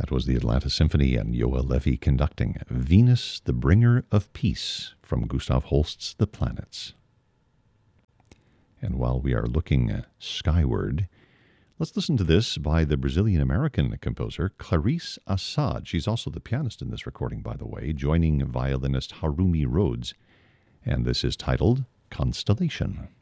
That was the Atlanta Symphony and Yoel Levy conducting Venus, the Bringer of Peace from Gustav Holst's The Planets. And while we are looking skyward, let's listen to this by the Brazilian-American composer Clarice Assad. She's also the pianist in this recording, by the way, joining violinist Harumi Rhodes. And this is titled Constellation.